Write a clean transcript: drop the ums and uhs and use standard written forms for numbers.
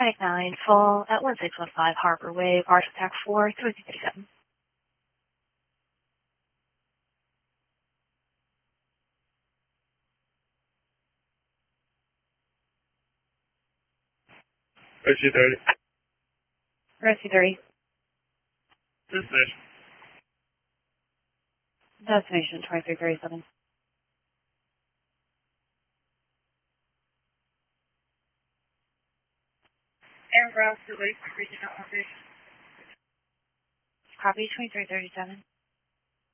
Flight 9, full at 1615 Harbor Way, RTAC 4, 337. Rescue 30. Rescue 30. Destination. Destination 2337. Aircraft delayed, reaching out location. Copy 2337.